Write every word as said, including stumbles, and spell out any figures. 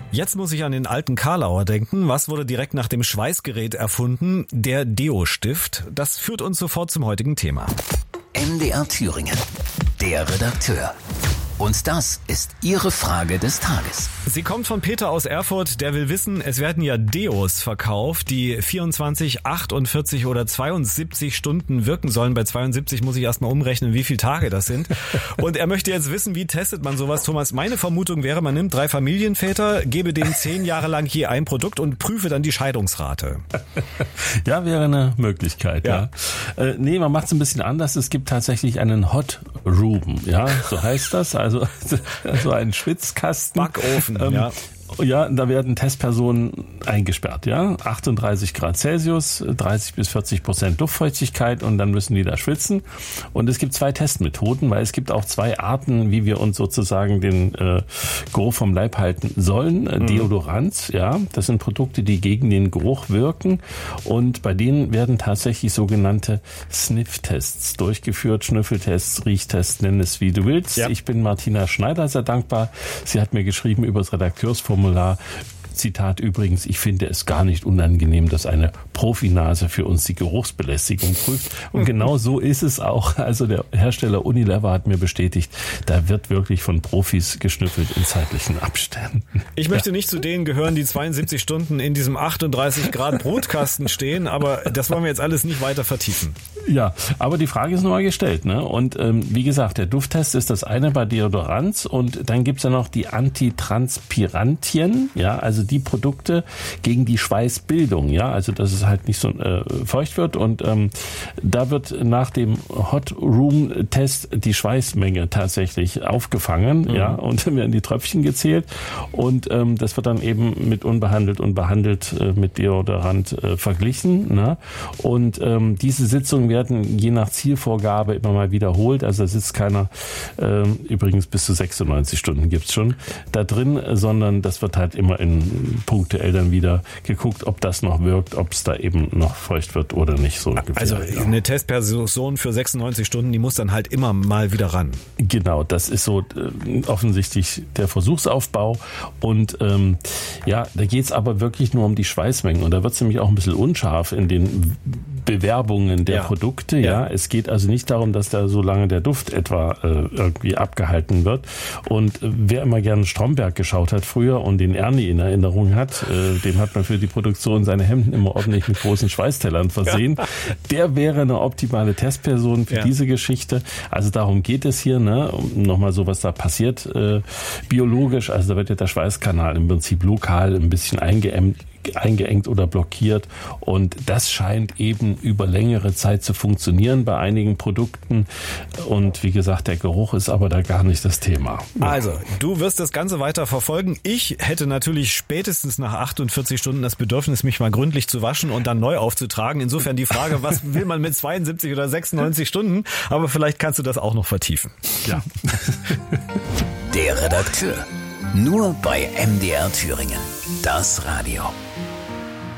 Jetzt muss ich an den alten Karlauer denken. Was wurde direkt nach dem Schweißgerät erfunden? Der Deo-Stift. Das führt uns sofort zum heutigen Thema. M D R Thüringen, der Redakteur. Und das ist Ihre Frage des Tages. Sie kommt von Peter aus Erfurt, der will wissen, es werden ja Deos verkauft, die vierundzwanzig, achtundvierzig oder zweiundsiebzig Stunden wirken sollen. Bei zweiundsiebzig muss ich erstmal umrechnen, wie viele Tage das sind. Und er möchte jetzt wissen, wie testet man sowas, Thomas? Meine Vermutung wäre, man nimmt drei Familienväter, gebe denen zehn Jahre lang je ein Produkt und prüfe dann die Scheidungsrate. Ja, wäre eine Möglichkeit, ja. ja. Äh, nee, man macht es ein bisschen anders. Es gibt tatsächlich einen Hot Room, ja, so heißt das. Also Also, also ein Schwitzkasten. Backofen, ähm, ja. Ja, da werden Testpersonen eingesperrt, ja. achtunddreißig Grad Celsius, dreißig bis vierzig Prozent Luftfeuchtigkeit und dann müssen die da schwitzen. Und es gibt zwei Testmethoden, weil es gibt auch zwei Arten, wie wir uns sozusagen den äh, Geruch vom Leib halten sollen. Mhm. Deodorants, ja, das sind Produkte, die gegen den Geruch wirken. Und bei denen werden tatsächlich sogenannte Sniff-Tests durchgeführt, Schnüffeltests, Riechtests, nenn es wie du willst. Ja. Ich bin Martina Schneider sehr dankbar. Sie hat mir geschrieben über das Redakteursformular. Zitat übrigens, ich finde es gar nicht unangenehm, dass eine Profinase für uns die Geruchsbelästigung prüft. Und genau so ist es auch. Also der Hersteller Unilever hat mir bestätigt, da wird wirklich von Profis geschnüffelt in zeitlichen Abständen. Ich möchte ja. nicht zu denen gehören, die zweiundsiebzig Stunden in diesem achtunddreißig Grad Brotkasten stehen, aber das wollen wir jetzt alles nicht weiter vertiefen. Ja, aber die Frage ist nochmal gestellt, ne? Und ähm, wie gesagt, der Dufttest ist das eine bei Deodorants und dann gibt's ja noch die Antitranspirantien, ja, also die Produkte gegen die Schweißbildung, ja, also dass es halt nicht so äh, feucht wird und ähm, da wird nach dem Hot Room Test die Schweißmenge tatsächlich aufgefangen, mhm. ja, und dann werden die Tröpfchen gezählt und ähm, das wird dann eben mit unbehandelt und behandelt äh, mit Deodorant äh, verglichen, ne? Und ähm, diese Sitzungen werden je nach Zielvorgabe immer mal wiederholt, also da sitzt keiner, äh, übrigens bis zu sechsundneunzig Stunden gibt's schon da drin, sondern das wird halt immer in punktuell dann wieder geguckt, ob das noch wirkt, ob es da eben noch feucht wird oder nicht. So also ja. Eine Testperson für sechsundneunzig Stunden, die muss dann halt immer mal wieder ran. Genau, das ist so äh, offensichtlich der Versuchsaufbau und ähm, ja, da geht's aber wirklich nur um die Schweißmengen und da wird's nämlich auch ein bisschen unscharf in den Bewerbungen der ja. Produkte. Ja. ja, es geht also nicht darum, dass da so lange der Duft etwa äh, irgendwie abgehalten wird und äh, wer immer gerne Stromberg geschaut hat früher und den Ernie in Erinnerung hat, äh, dem hat man für die Produktion seine Hemden immer ordentlich mit großen Schweißtellern versehen. Ja. Der wäre eine optimale Testperson für ja. diese Geschichte. Also darum geht es hier, ne? Um nochmal so, was da passiert äh, biologisch. Also da wird ja der Schweißkanal im Prinzip lokal ein bisschen eingeengt eingeengt oder blockiert und das scheint eben über längere Zeit zu funktionieren bei einigen Produkten und wie gesagt, der Geruch ist aber da gar nicht das Thema. Also, du wirst das Ganze weiter verfolgen. Ich hätte natürlich spätestens nach achtundvierzig Stunden das Bedürfnis, mich mal gründlich zu waschen und dann neu aufzutragen. Insofern die Frage, was will man mit zweiundsiebzig oder sechsundneunzig Stunden? Aber vielleicht kannst du das auch noch vertiefen. Ja. Der Redakteur. Nur bei M D R Thüringen. Das Radio.